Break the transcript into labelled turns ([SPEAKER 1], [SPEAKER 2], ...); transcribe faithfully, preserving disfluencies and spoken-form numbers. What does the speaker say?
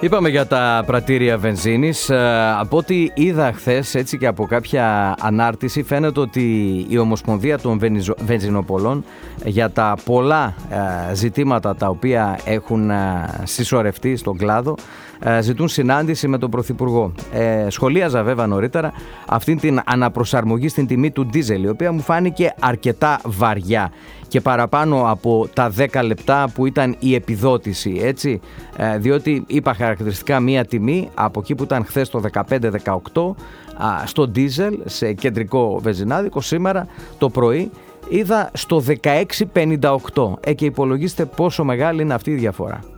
[SPEAKER 1] Είπαμε για τα πρατήρια βενζίνης. Από ό,τι είδα χθες, έτσι και από κάποια ανάρτηση, φαίνεται ότι η Ομοσπονδία των Βενζινοπολών για τα πολλά ζητήματα τα οποία έχουν συσσωρευτεί στον κλάδο ζητούν συνάντηση με τον Πρωθυπουργό. Ε, σχολίαζα βέβαια νωρίτερα αυτήν την αναπροσαρμογή στην τιμή του ντίζελ, η οποία μου φάνηκε αρκετά βαριά και παραπάνω από τα δέκα λεπτά που ήταν η επιδότηση, έτσι, ε, διότι είπα χαρακτηριστικά μία τιμή από εκεί που ήταν χθες το δεκαπέντε δεκαοκτώ στο ντίζελ σε κεντρικό βενζινάδικο, σήμερα το πρωί είδα στο δεκαέξι πενήντα οκτώ. Ε, και υπολογίστε πόσο μεγάλη είναι αυτή η διαφορά.